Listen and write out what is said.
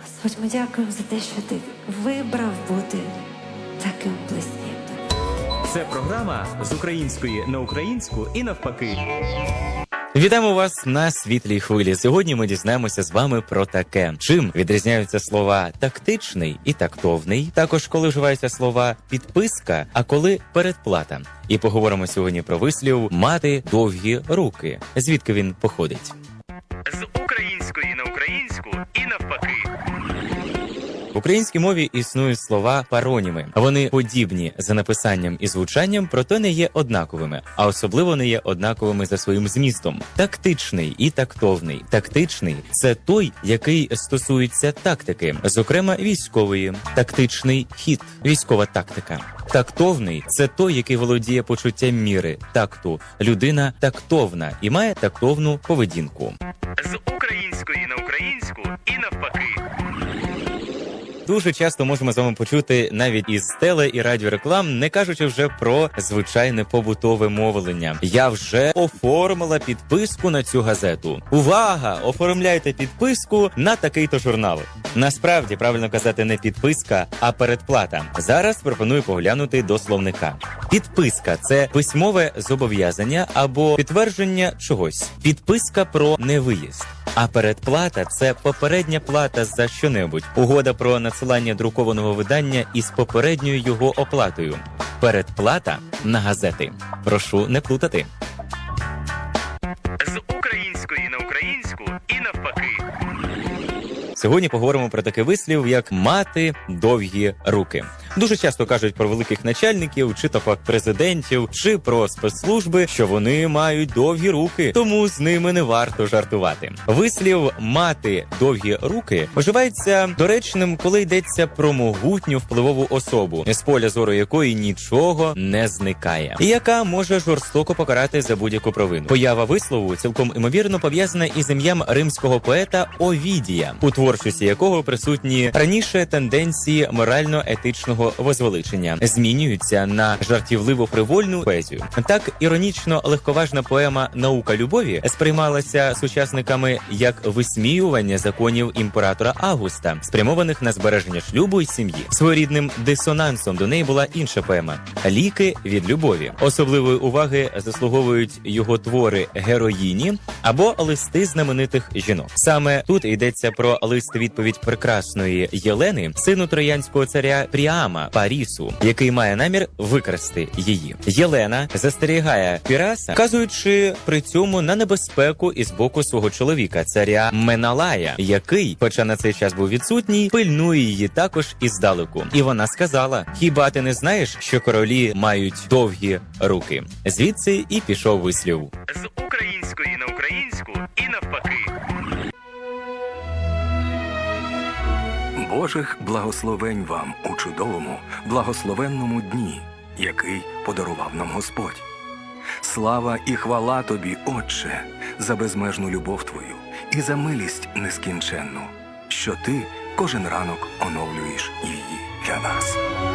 Господь, ми дякуємо за те, що ти вибрав бути таким близнюком. Це програма з української на українську і навпаки. Вітаємо вас на світлій хвилі. Сьогодні ми дізнаємося з вами про таке. Чим відрізняються слова «тактичний» і «тактовний», також коли вживаються слова «підписка», а коли «передплата». І поговоримо сьогодні про вислів «мати довгі руки». Звідки він походить? З української на українську і навпаки. В українській мові існують слова пароніми. Вони подібні за написанням і звучанням, проте не є однаковими, а особливо не є однаковими за своїм змістом. Тактичний і тактовний. Тактичний – це той, який стосується тактики, зокрема військової. Тактичний хід – військова тактика. Тактовний – це той, який володіє почуттям міри, такту. Людина тактовна і має тактовну поведінку. З української на українську і навпаки. Дуже часто можемо з вами почути навіть із теле- і радіореклам, не кажучи вже про звичайне побутове мовлення. Я вже оформила підписку на цю газету. Увага! Оформляйте підписку на такий-то журнал. Насправді, правильно казати не підписка, а передплата. Зараз пропоную поглянути до словника. Підписка – це письмове зобов'язання або підтвердження чогось. Підписка про невиїзд. А передплата – це попередня плата за що-небудь. Угода про надсилання друкованого видання із попередньою його оплатою. Передплата на газети. Прошу не плутати. З української на українську і навпаки. Сьогодні поговоримо про такий вислів, як «мати довгі руки». Дуже часто кажуть про великих начальників, чи то пак президентів, чи про спецслужби, що вони мають довгі руки, тому з ними не варто жартувати. Вислів «мати довгі руки» вживається доречним, коли йдеться про могутню впливову особу, з поля зору якої нічого не зникає, і яка може жорстоко покарати за будь-яку провину. Поява вислову цілком імовірно пов'язана із ім'ям римського поета Овідія, у творчості якого присутні раніше тенденції морально-етичного возвеличення, змінюються на жартівливо-фривольну поезію. Так, іронічно легковажна поема «Наука любові» сприймалася сучасниками як висміювання законів імператора Августа, спрямованих на збереження шлюбу і сім'ї. Своєрідним дисонансом до неї була інша поема «Ліки від любові». Особливої уваги заслуговують його твори «Героїні» або «Листи знаменитих жінок». Саме тут йдеться про лист-відповідь прекрасної Єлени, сину троянського царя Пріама, Парісу, який має намір викрасти її. Єлена застерігає Піраса, вказуючи при цьому на небезпеку із боку свого чоловіка, царя Меналая, який, хоча на цей час був відсутній, пильнує її також іздалеку. І вона сказала: «Хіба ти не знаєш, що королі мають довгі руки?» Звідси і пішов вислів. З української на українську і навпаки. Божих благословень вам у чудовому, благословенному дні, який подарував нам Господь. Слава і хвала Тобі, Отче, за безмежну любов Твою і за милість нескінченну, що Ти кожен ранок оновлюєш її для нас.